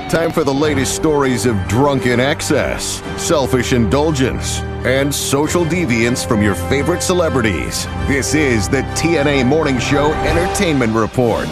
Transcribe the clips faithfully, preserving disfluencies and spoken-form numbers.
Time for the latest stories of drunken excess, selfish indulgence, and social deviance from your favorite celebrities. This is the T N A Morning Show Entertainment Report.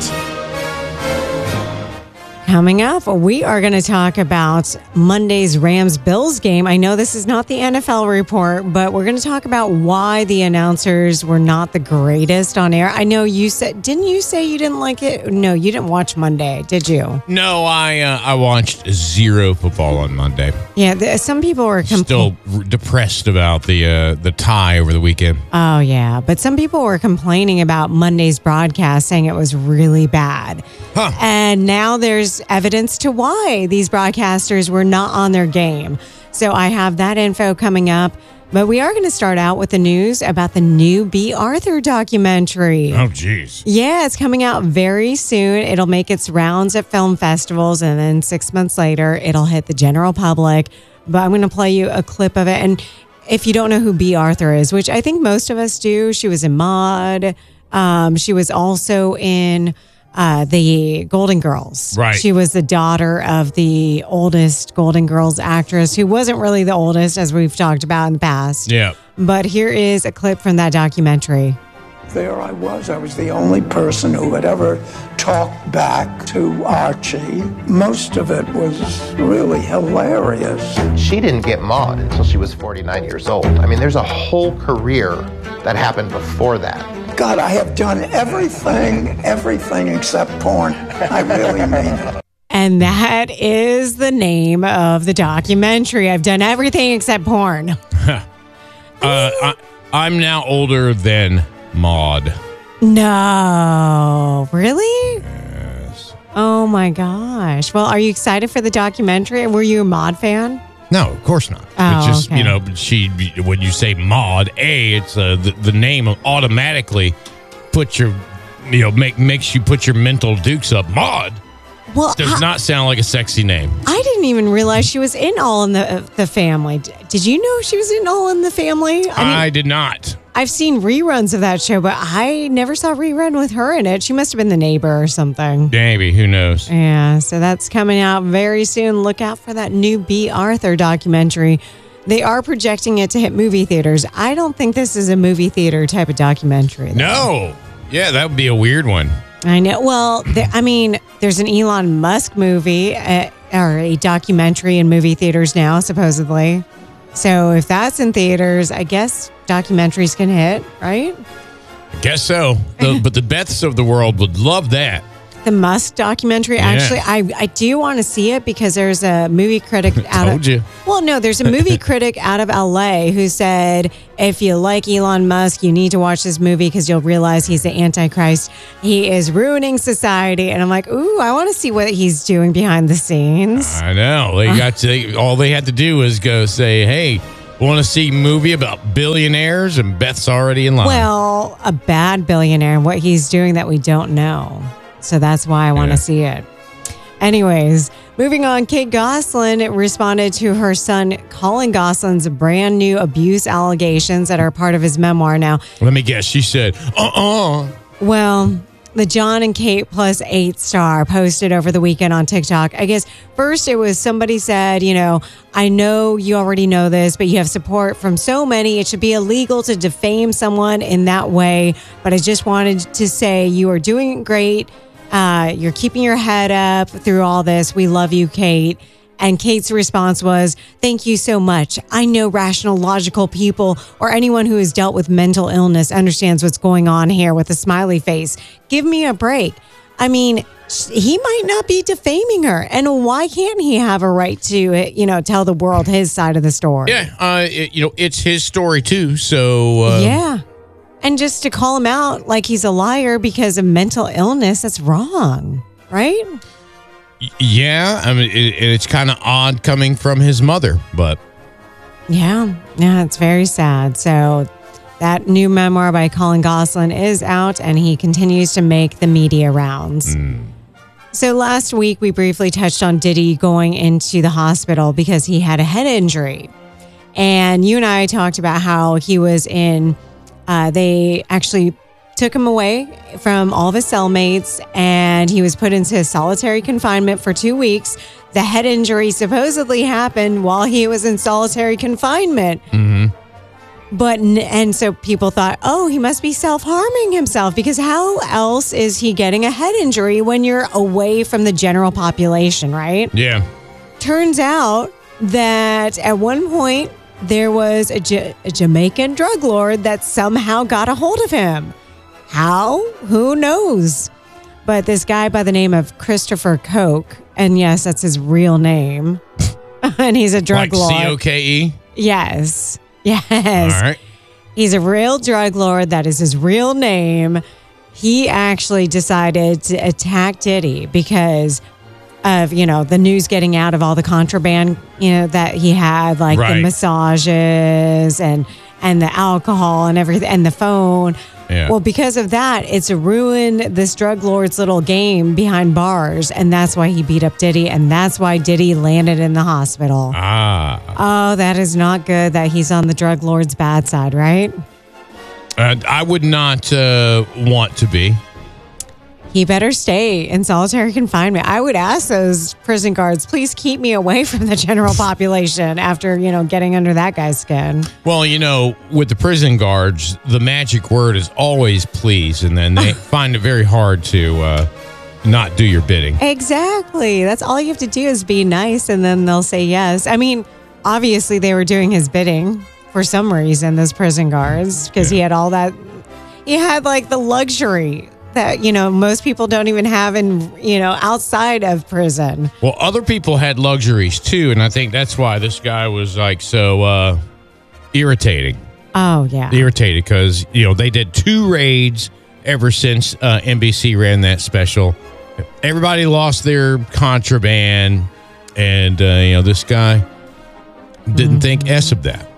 Coming up, we are going to talk about Monday's Rams-Bills game. I know this is not the N F L report, but we're going to talk about why the announcers were not the greatest on air. I know you said, didn't you say you didn't like it? No, you didn't watch Monday, did you? No, I uh, I watched zero football on Monday. Yeah, the, some people were compl- still r- depressed about the uh, the tie over the weekend. Oh, yeah. But some people were complaining about Monday's broadcast, saying it was really bad. Huh. And now there's evidence to why these broadcasters were not on their game. So I have that info coming up. But we are going to start out with the news about the new B. Arthur documentary. Oh, geez. Yeah, it's coming out very soon. It'll make its rounds at film festivals, and then six months later, it'll hit the general public. But I'm going to play you a clip of it. And if you don't know who B. Arthur is, which I think most of us do, she was in Maude. Um, she was also in uh, the Golden Girls. Right. She was the daughter of the oldest Golden Girls actress, who wasn't really the oldest, as we've talked about in the past. Yeah. But here is a clip from that documentary. There I was. I was the only person who had ever talked back to Archie. Most of it was really hilarious. She didn't get Maude until she was forty-nine years old. I mean, there's a whole career that happened before that. God, I have done everything, everything except porn. I really mean it. And that is the name of the documentary. I've done everything except porn. uh, I, I'm now older than Maude. No, really? Yes. Oh my gosh. Well, are you excited for the documentary? Were you a Maude fan? No, of course not. Oh, it's just, okay. you know, she, when you say Maude, A, it's uh, the, the name automatically puts your, you know, make makes you put your mental dukes up. Maude Well, does I, not sound like a sexy name. I didn't even realize she was in All in the the Family. D- Did you know she was in All in the Family? I, mean, I did not. I've seen reruns of that show, but I never saw a rerun with her in it. She must have been the neighbor or something. Maybe, who knows? Yeah, so that's coming out very soon. Look out for that new B. Arthur documentary. They are projecting it to hit movie theaters. I don't think this is a movie theater type of documentary, though. No. Yeah, that would be a weird one. I know. Well, there, I mean, there's an Elon Musk movie uh, or a documentary in movie theaters now, supposedly. So if that's in theaters, I guess documentaries can hit, right? I guess so. The, but the Beths of the world would love that. The Musk documentary. Yeah. Actually, I, I do want to see it because there's a movie critic out Told of you. Well, no, there's a movie critic out of L A who said if you like Elon Musk, you need to watch this movie because you'll realize he's the Antichrist. He is ruining society, and I'm like, ooh, I want to see what he's doing behind the scenes. I know. They got to, they, all they had to do was go say, "Hey, want to see a movie about billionaires?" And Beth's already in line. Well, a bad billionaire and what he's doing that we don't know. So that's why I want to Yeah. see it. Anyways, moving on, Kate Gosselin responded to her son Colin Gosselin's brand new abuse allegations that are part of his memoir now. Let me guess. She said, "Uh-uh." Well, the John and Kate plus eight star posted over the weekend on TikTok. I guess first it was somebody said, you know, I know you already know this, but you have support from so many. It should be illegal to defame someone in that way. But I just wanted to say you are doing great. Uh, you're keeping your head up through all this. We love you, Kate. And Kate's response was, thank you so much. I know rational, logical people or anyone who has dealt with mental illness understands what's going on here with a smiley face. Give me a break. I mean, he might not be defaming her. And why can't he have a right to, you know, tell the world his side of the story? Yeah, uh, it, you know, it's his story too. So uh, yeah. And just to call him out like he's a liar because of mental illness, that's wrong, right? y- yeah, I mean, it, it's kind of odd coming from his mother, but Yeah, yeah, it's very sad. So that new memoir by Colin Gosselin is out, and he continues to make the media rounds. Mm. So last week, we briefly touched on Diddy going into the hospital because he had a head injury. And you and I talked about how he was in, uh, they actually took him away from all of his cellmates, and he was put into solitary confinement for two weeks. The head injury supposedly happened while he was in solitary confinement. Mm-hmm. But, and so people thought, oh, he must be self-harming himself, because how else is he getting a head injury when you're away from the general population, right? Yeah. Turns out that at one point there was a, J- a Jamaican drug lord that somehow got a hold of him. How? Who knows? But this guy by the name of Christopher Koch, and yes, that's his real name, and he's a drug like lord. C O K E? Yes. Yes. All right. He's a real drug lord. That is his real name. He actually decided to attack Diddy because of, you know, the news getting out of all the contraband, you know, that he had, like Right. the massages and and the alcohol and everything and the phone. Yeah. Well, because of that, it's ruined this drug lord's little game behind bars, and that's why he beat up Diddy, and that's why Diddy landed in the hospital. Ah. Oh, that is not good that he's on the drug lord's bad side, right? Uh, I would not uh, want to be. He better stay in solitary confinement. I would ask those prison guards, please keep me away from the general population after, you know, getting under that guy's skin. Well, you know, with the prison guards, the magic word is always please, and then they find it very hard to uh, not do your bidding. Exactly. That's all you have to do is be nice, and then they'll say yes. I mean, obviously they were doing his bidding for some reason, those prison guards, because he had all that. He had like the luxury that, you know, most people don't even have in, you know, outside of prison. Well, other people had luxuries too, and I think that's why this guy was like so uh, irritating. Oh, yeah. Irritated because, you know, they did two raids ever since uh, N B C ran that special. Everybody lost their contraband, and, uh, you know, this guy didn't think S of that.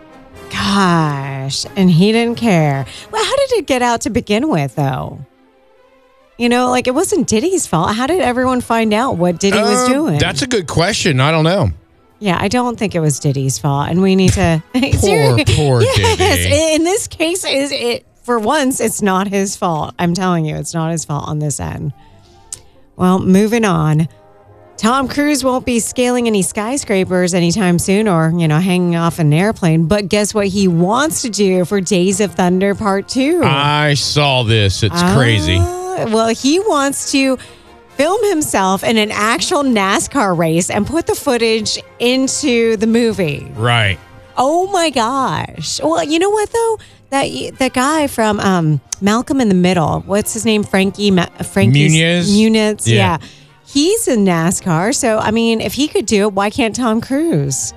Gosh, and he didn't care. Well, how did it get out to begin with, though? You know, like, it wasn't Diddy's fault. How did everyone find out what Diddy was Uh, doing? That's a good question. I don't know. Yeah, I don't think it was Diddy's fault, and we need to. Poor, poor yes, Diddy. in this case, is it for once, it's not his fault. I'm telling you, it's not his fault on this end. Well, moving on. Tom Cruise won't be scaling any skyscrapers anytime soon, or, you know, hanging off an airplane. But guess what he wants to do for Days of Thunder Part Two? I saw this. It's crazy. Ah, well, he wants to film himself in an actual NASCAR race and put the footage into the movie. Right. Oh my gosh. Well, you know what though? That that guy from um, Malcolm in the Middle, what's his name? Frankie Ma- Frankie Muniz? Muniz, Yeah. yeah. He's in NASCAR. So, I mean, if he could do it, why can't Tom Cruise?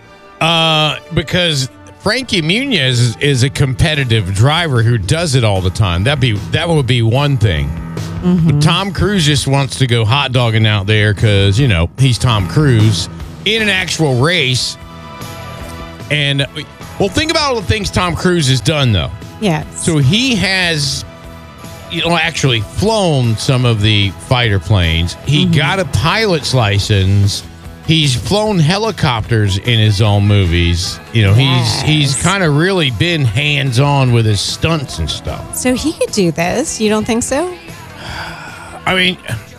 Uh, because Frankie Muniz is, is a competitive driver who does it all the time. That'd be that would be one thing. Mm-hmm. But Tom Cruise just wants to go hot dogging out there because, you know, he's Tom Cruise in an actual race. And, well, think about all the things Tom Cruise has done, though. Yes. So he has, you know, actually flown some of the fighter planes. He Mm-hmm. got a pilot's license. He's flown helicopters in his own movies. You know, Yes. he's he's kind of really been hands-on with his stunts and stuff. So he could do this. You don't think so? I mean,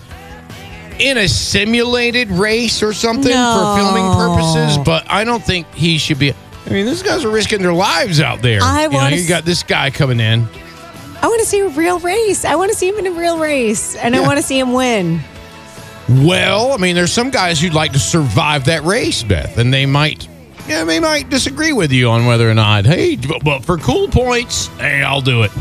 in a simulated race or something No. for filming purposes, but I don't think he should be. I mean, these guys are risking their lives out there. I you know, wanna you s- got this guy coming in. I want to see a real race. I want to see him in a real race, and I Yeah. want to see him win. Well, I mean, there's some guys who'd like to survive that race, Beth, and they might, yeah, they might disagree with you on whether or not. Hey, but, but for cool points, hey, I'll do it.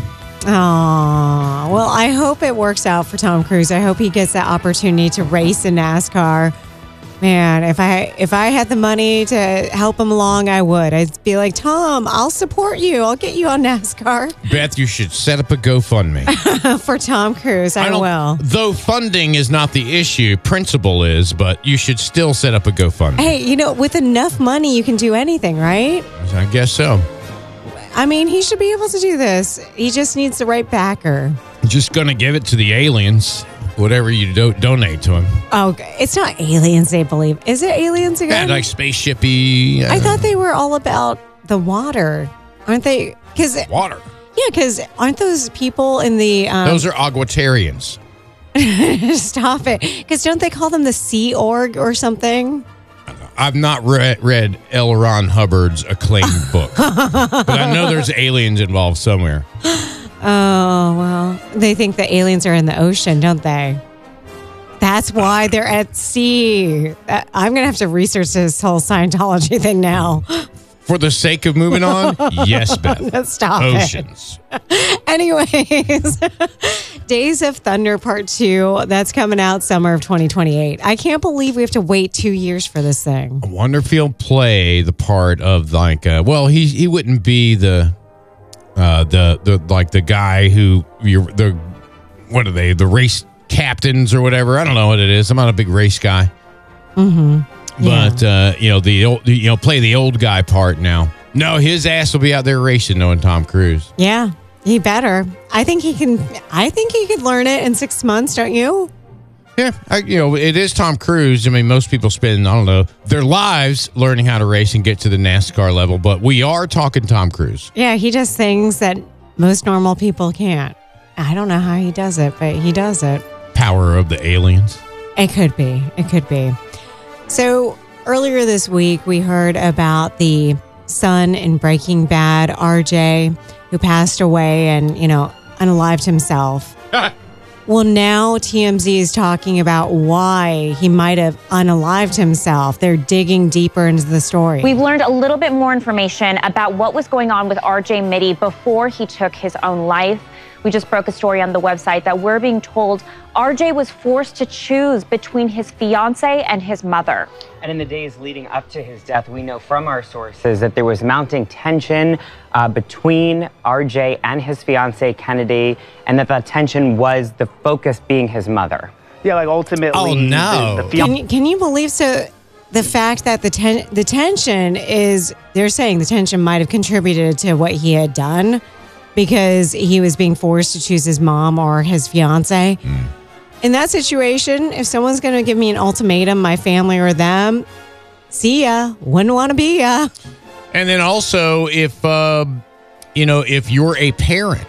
Oh, well, I hope it works out for Tom Cruise. I hope he gets that opportunity to race in NASCAR. Man, if I if I had the money to help him along, I would. I'd be like, Tom, I'll support you. I'll get you on NASCAR Beth, you should set up a GoFundMe. for Tom Cruise. I, don't- will. Though funding is not the issue, principle is, but you should still set up a GoFundMe. Hey, you know, with enough money, you can do anything, right? I guess so. I mean, he should be able to do this. He just needs the right backer. Just gonna give it to the aliens, whatever you do- donate to them. Oh, it's not aliens they believe. Is it aliens Yeah, again? like spaceshipy. Uh, I thought they were all about the water, aren't they? Because water. yeah, because aren't those people in the... Um, Those are aguatarians. Stop it. Because don't they call them the Sea Org or something? I've not read, read L. Ron Hubbard's acclaimed book, but I know there's aliens involved somewhere. Oh, well, they think the aliens are in the ocean, don't they? That's why they're at sea. Uh, I'm going to have to research this whole Scientology thing now. For the sake of moving on, yes, Beth. Stop Oceans. it. Anyways, Days of Thunder Part two, that's coming out summer of twenty twenty-eight. I can't believe we have to wait two years for this thing. I wonder if he'll play the part of like, uh, well, he he wouldn't be the, uh, the the like the guy who you're the, what are they, the race captains or whatever. I don't know what it is. I'm not a big race guy. Mm-hmm. But, uh, you know, the old, you know, play the old guy part now. No, his ass will be out there racing knowing Tom Cruise. Yeah, he better. I think he can, I think he could learn it in six months, don't you? Yeah, I, you know, it is Tom Cruise. I mean, most people spend, I don't know, their lives learning how to race and get to the NASCAR level. But we are talking Tom Cruise. Yeah, he does things that most normal people can't. I don't know how he does it, but he does it. Power of the aliens. It could be. It could be. So earlier this week, we heard about the son in Breaking Bad, R J, who passed away and, you know, unalived himself. Well, now T M Z is talking about why he might have unalived himself. They're digging deeper into the story. We've learned a little bit more information about what was going on with R J Mitty before he took his own life. We just broke a story on the website that we're being told R J was forced to choose between his fiance and his mother. And in the days leading up to his death, we know from our sources that there was mounting tension uh, between R J and his fiance Kennedy, and that that tension was the focus being his mother. Yeah, like ultimately. Oh, no. The, the Can you, can you believe so? The fact that the ten, the tension is, they're saying the tension might have contributed to what he had done because he was being forced to choose his mom or his fiance. Mm. In that situation, if someone's going to give me an ultimatum, my family or them, see ya. Wouldn't want to be ya. And then also, if uh, you know, if you're a parent,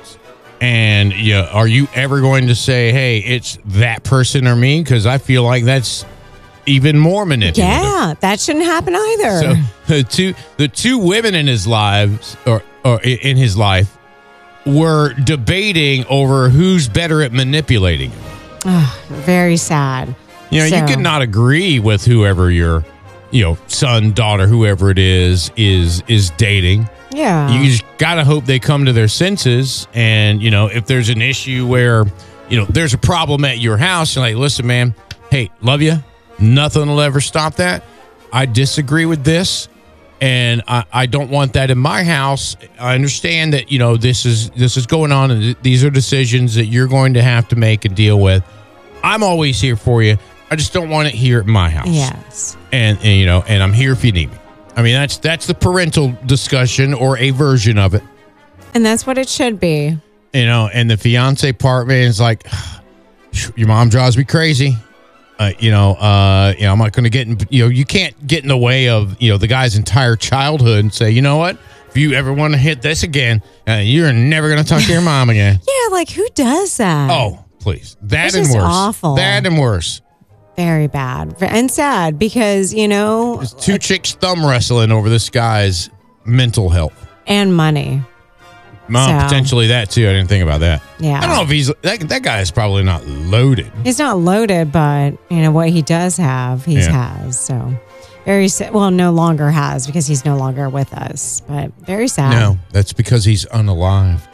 and you know, are you ever going to say, "Hey, it's that person or me"? Because I feel like that's even more manipulative. Yeah, that shouldn't happen either. So the two the two women in his lives, or or in his life, were debating over who's better at manipulating him. Oh, very sad. You know, so. you could not agree with whoever your, you know, son, daughter, whoever it is, is is dating. Yeah. You just got to hope they come to their senses. And, you know, if there's an issue where, you know, there's a problem at your house, you're like, listen, man, hey, love you. Nothing will ever stop that. I disagree with this. And I, I don't want that in my house. I understand that, you know, this is this is going on, and th- these are decisions that you're going to have to make and deal with. I'm always here for you. I just don't want it here at my house. Yes. And, and you know, and I'm here if you need me. I mean, that's that's the parental discussion, or a version of it. And that's what it should be. You know, and the fiance part, man, is like, your mom drives me crazy. Uh, you know, uh, you know, I'm not going to get in, you know, you can't get in the way of, you know, the guy's entire childhood and say, you know what, if you ever want to hit this again, uh, you're never going to talk to your mom again. Yeah, like who does that? Oh, please. That It's and just worse. awful. That and worse. Very bad and sad because, you know. There's two chicks thumb wrestling over this guy's mental health. And money. Well, So. potentially that too. I didn't think about that. Yeah. I don't know if he's, that, that guy is probably not loaded. He's not loaded, but, you know, what he does have, he Yeah. has. So very sad. Well, no longer has because he's no longer with us, but very sad. No, that's because he's unalived.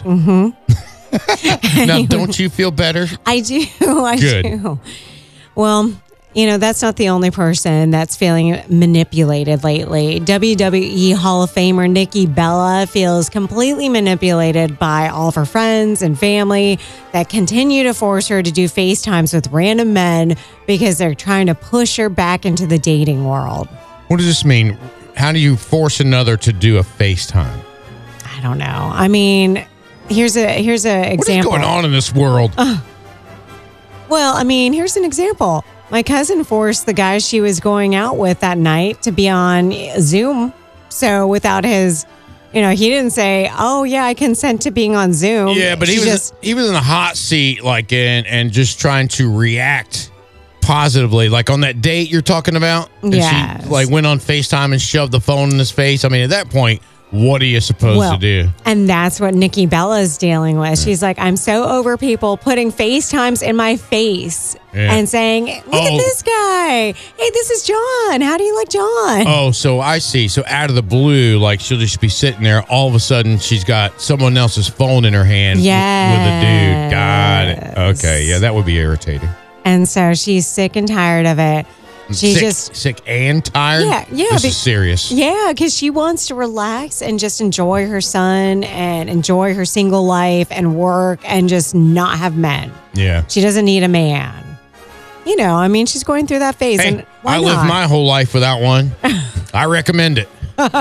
Mm-hmm. Now, don't you feel better? I do. I Good. do. Well, you know, that's not the only person that's feeling manipulated lately. W W E Hall of Famer Nikki Bella feels completely manipulated by all of her friends and family that continue to force her to do FaceTimes with random men because they're trying to push her back into the dating world. What does this mean? How do you force another to do a FaceTime? I don't know. I mean, here's a here's a example. What is going on in this world? Uh, Well, I mean, here's an example. My cousin forced the guy she was going out with that night to be on Zoom. So without his You know, he didn't say, "Oh yeah, I consent to being on Zoom." Yeah, but he She was just he was in the hot seat, like and and just trying to react positively, like on that date you're talking about. And Yes. she like went on FaceTime and shoved the phone in his face. I mean, at that point, what are you supposed well, to do? and that's what Nikki Bella's dealing with. She's like, "I'm so over people putting FaceTimes in my face Yeah. and saying, look Oh. at this guy. Hey, this is John. How do you like John?" Oh, so I see. So out of the blue, like she'll just be sitting there. All of a sudden, she's got someone else's phone in her hand with- with a dude. Got it. Okay, yeah, that would be irritating. And so she's sick and tired of it. She sick, just sick and tired. Yeah, yeah, This be- is serious. Yeah, because she wants to relax and just enjoy her son and enjoy her single life and work and just not have men. Yeah. She doesn't need a man. You know, I mean, she's going through that phase. Hey, and why I not? lived my whole life without one. I recommend it.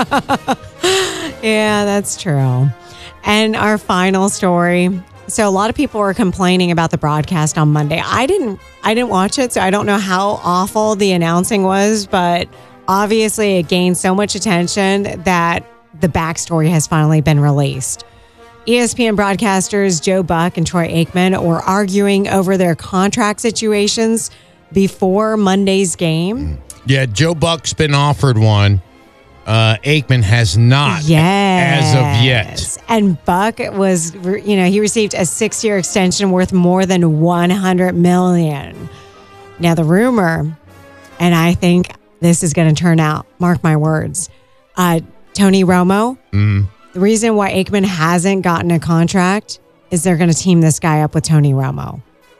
Yeah, that's true. And our final story. So a lot of people were complaining about the broadcast on Monday. I didn't I didn't watch it, so I don't know how awful the announcing was, but obviously it gained so much attention that the backstory has finally been released. E S P N broadcasters Joe Buck and Troy Aikman were arguing over their contract situations before Monday's game. Yeah, Joe Buck's been offered one. Uh, Aikman has not Yes. as of yet. And Buck was, you know, he received a six-year extension worth more than one hundred million dollars. Now, the rumor, and I think this is going to turn out, mark my words, uh, Tony Romo, Mm. the reason why Aikman hasn't gotten a contract is they're going to team this guy up with Tony Romo.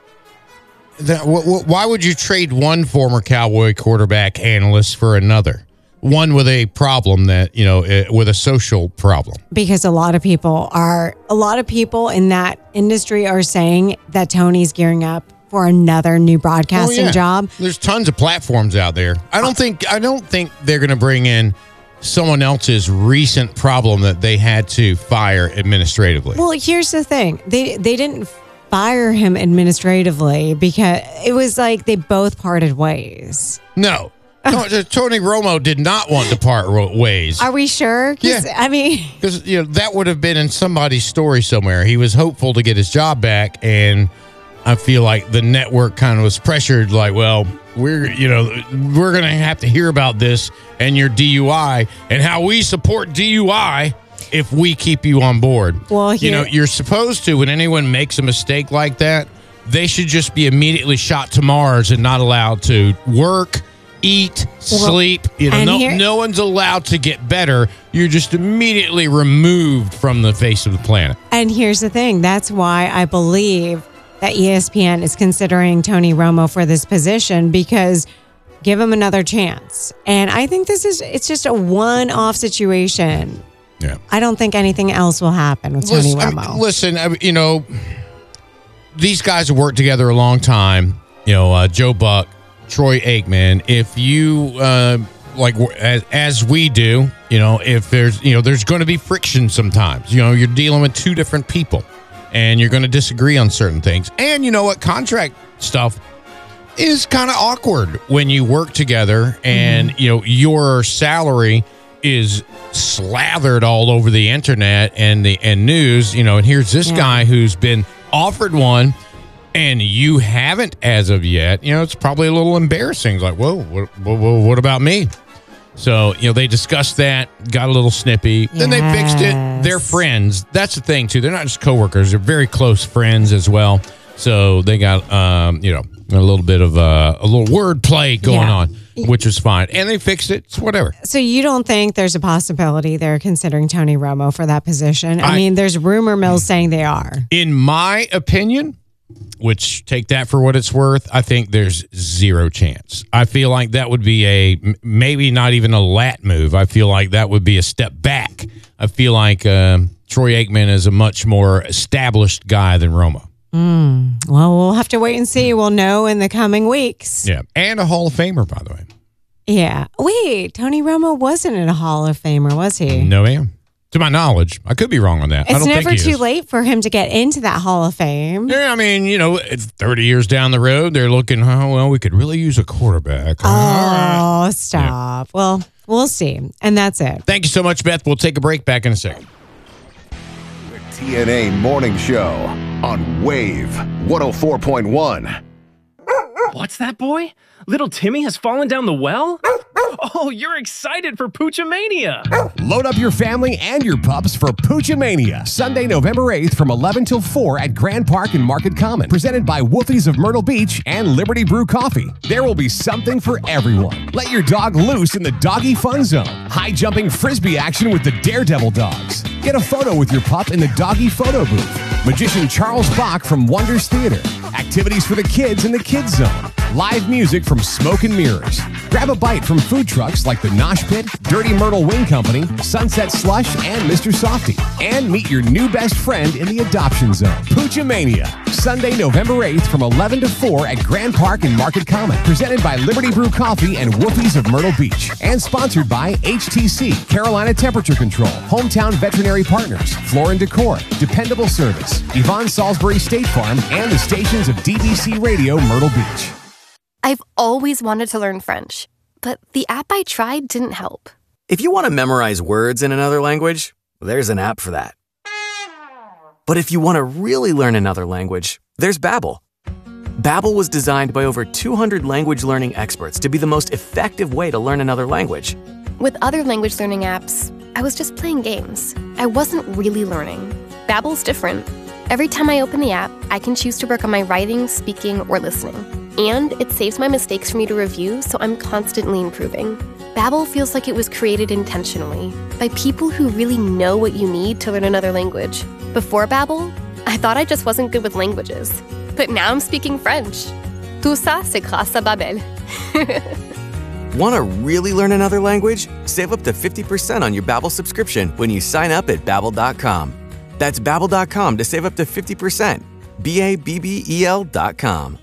That, wh- wh- why would you trade one former Cowboy quarterback analyst for another? One with a problem that, you know, uh, with a social problem. Because a lot of people are, a lot of people in that industry are saying that Tony's gearing up for another new broadcasting Oh, yeah. job. There's tons of platforms out there. I don't think I don't think they're going to bring in someone else's recent problem that they had to fire administratively. Well, here's the thing. They they didn't fire him administratively because it was like they both parted ways. No. No, Tony Romo did not want to part ro- ways. Are we sure? 'Cause, Yeah. I mean, Because, you know, that would have been in somebody's story somewhere. He was hopeful to get his job back, and I feel like the network kind of was pressured, like, well, we're, you know, we're going to have to hear about this and your D U I and how we support D U I if we keep you on board. Well, you know, here- you're supposed to, when anyone makes a mistake like that, they should just be immediately shot to Mars and not allowed to work, eat, sleep. You know, and no, here- no one's allowed to get better. You're just immediately removed from the face of the planet. and here's the thing. That's why I believe that E S P N is considering Tony Romo for this position because give him another chance. And I think this is, it's just a one-off situation. Yeah. I don't think anything else will happen with Tony Listen, I mean, Romo. listen, I mean, you know, these guys have worked together a long time. You know, uh, Joe Buck, Troy Aikman. If you uh, like, as, as we do, you know, if there's, you know, there's going to be friction sometimes. You know, you're dealing with two different people, and you're going to disagree on certain things. And you know what, contract stuff is kind of awkward when you work together, and Mm-hmm. you know your salary is slathered all over the internet and the and news. You know, and here's this Yeah. guy who's been offered one, and you haven't as of yet. You know, it's probably a little embarrassing. It's like, whoa, what, what, what about me? So, you know, they discussed that, got a little snippy. Then they fixed it. They're Yes. friends. That's the thing, too. They're not just coworkers. They're very close friends as well. So they got, um, you know, a little bit of uh, a little word play going Yeah. on, which is fine. And they fixed it. It's whatever. So you don't think there's a possibility they're considering Tony Romo for that position? I, I- mean, there's rumor mills saying they are. In my opinion, which take that for what it's worth, I think there's zero chance. I feel like that would be a m- maybe not even a lat move. I feel like that would be a step back. I feel like um, Troy Aikman is a much more established guy than Romo. Well, we'll have to wait and see. We'll know in the coming weeks. Yeah. And a Hall of Famer, by the way. Yeah. Wait, Tony Romo wasn't in a Hall of Famer, was he? No, ma'am. To my knowledge. I could be wrong on that. I It's don't never think he too is. late for him to get into that Hall of Fame. Yeah, I mean, you know, it's thirty years down the road, they're looking, oh, well, we could really use a quarterback. Oh, stop. Well, we'll see. And that's it. Thank you so much, Beth. We'll take a break. Back in a second. The T N A Morning Show on Wave one oh four point one. What's that, boy? Little Timmy has fallen down the well? Oh, you're excited for Poochomania. Load up your family and your pups for Poochomania. Sunday, November eighth from eleven till four at Grand Park and Market Common. Presented by Wolfies of Myrtle Beach and Liberty Brew Coffee. There will be something for everyone. Let your dog loose in the doggy fun zone. High jumping frisbee action with the Daredevil dogs. Get a photo with your pup in the doggy photo booth. Magician Charles Bach from Wonders Theater. Activities for the kids in the kids zone. Live music from Smoke and Mirrors. Grab a bite from food trucks like the Nosh Pit, Dirty Myrtle Wing Company, Sunset Slush, and Mister Softy. And meet your new best friend in the adoption zone. Poochomania. Sunday, November eighth from eleven to four at Grand Park and Market Common. Presented by Liberty Brew Coffee and Wolfies of Myrtle Beach. And sponsored by H T C, Carolina Temperature Control, Hometown Veterinary Partners, Floor and Decor, Dependable Service, Yvonne Salisbury State Farm, and the stations of D B C Radio Myrtle Beach. I've always wanted to learn French, but the app I tried didn't help. If you want to memorize words in another language, there's an app for that. But if you want to really learn another language, there's Babbel. Babbel was designed by over two hundred language learning experts to be the most effective way to learn another language. With other language learning apps, I was just playing games. I wasn't really learning. Babbel's different. Every time I open the app, I can choose to work on my writing, speaking, or listening. And it saves my mistakes for me to review, so I'm constantly improving. Babbel feels like it was created intentionally by people who really know what you need to learn another language. Before Babbel, I thought I just wasn't good with languages. But now I'm speaking French. Tout ça, c'est grâce à Babbel. Want to really learn another language? Save up to fifty percent on your Babbel subscription when you sign up at babbel dot com. That's babbel dot com to save up to fifty percent. B A B B E L dot com.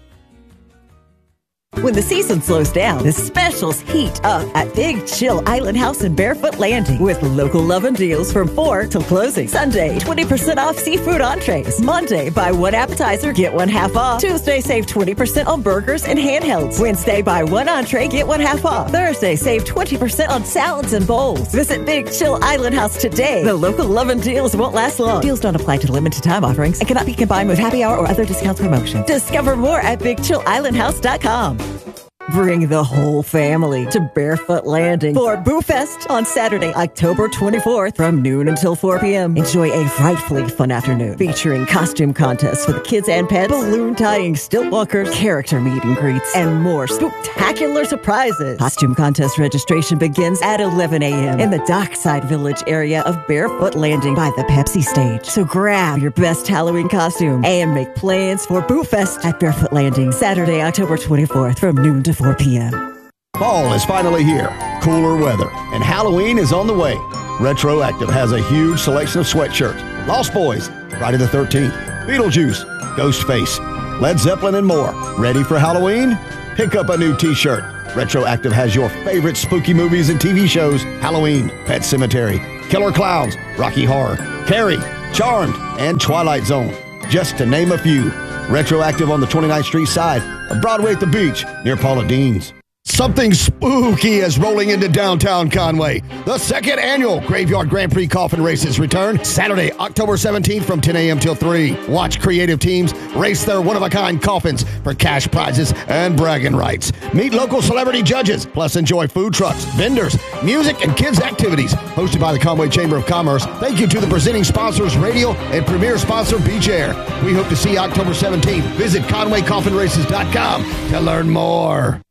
When the season slows down, the specials heat up at Big Chill Island House in Barefoot Landing with local lovin' deals from four till closing. Sunday, twenty percent off seafood entrees. Monday, buy one appetizer, get one half off. Tuesday, save twenty percent on burgers and handhelds. Wednesday, buy one entree, get one half off. Thursday, save twenty percent on salads and bowls. Visit Big Chill Island House today. The local lovin' deals won't last long. Deals don't apply to limited time offerings and cannot be combined with happy hour or other discount promotion. Discover more at big chill island house dot com. Bring the whole family to Barefoot Landing for Boo Fest on Saturday, October twenty-fourth from noon until four p.m. Enjoy a frightfully fun afternoon featuring costume contests for the kids and pets, balloon tying, stilt walkers, character meet and greets, and more spectacular surprises. Costume contest registration begins at eleven a.m. in the Dockside Village area of Barefoot Landing by the Pepsi stage. So grab your best Halloween costume and make plans for Boo Fest at Barefoot Landing Saturday, October twenty-fourth from noon to four p.m. Fall is finally here, cooler weather, and Halloween is on the way. Retroactive has a huge selection of sweatshirts, Lost Boys, Friday the thirteenth, Beetlejuice, Ghostface, Led Zeppelin, and more. Ready for Halloween? Pick up a new t-shirt. Retroactive has your favorite spooky movies and T V shows: Halloween, Pet Sematary, Killer Clowns, Rocky Horror, Carrie, Charmed, and Twilight Zone, just to name a few. Retroactive on the twenty-ninth Street side of Broadway at the beach near Paula Dean's. Something spooky is rolling into downtown Conway. The second annual Graveyard Grand Prix Coffin Races return Saturday, October seventeenth from ten a.m. till three. Watch creative teams race their one-of-a-kind coffins for cash prizes and bragging rights. Meet local celebrity judges, plus enjoy food trucks, vendors, music, and kids' activities. Hosted by the Conway Chamber of Commerce. Thank you to the presenting sponsors, Radio, and premier sponsor, Beach Air. We hope to see you October seventeenth. Visit conway coffin races dot com to learn more.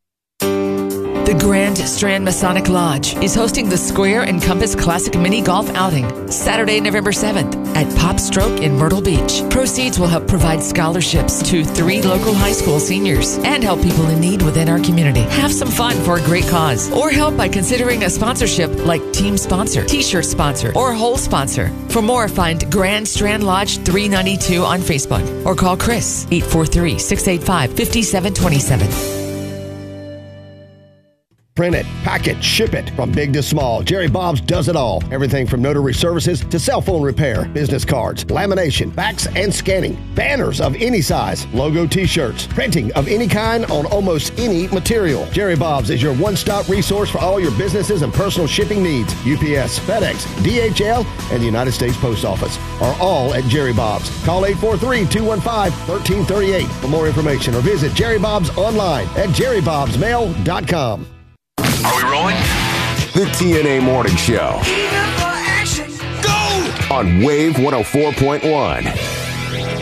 The Grand Strand Masonic Lodge is hosting the Square and Compass Classic Mini Golf Outing Saturday, November seventh at Pop Stroke in Myrtle Beach. Proceeds will help provide scholarships to three local high school seniors and help people in need within our community. Have some fun for a great cause, or help by considering a sponsorship like team sponsor, t-shirt sponsor, or whole sponsor. For more, find Grand Strand Lodge three ninety-two on Facebook or call Chris eight four three, six eight five, five seven two seven. print it, pack it, ship it. From big to small, Jerry Bob's does it all. Everything from notary services to cell phone repair, business cards, lamination, fax and scanning, banners of any size, logo t-shirts, printing of any kind on almost any material. Jerry Bob's is your one-stop resource for all your businesses and personal shipping needs. U P S, FedEx, D H L, and the United States Post Office are all at Jerry Bob's. Call eight four three, two one five, one three three eight for more information or visit Jerry Bob's online at jerry bobs mail dot com. Are we rolling? The T N A Morning Show. Go! On Wave one oh four point one.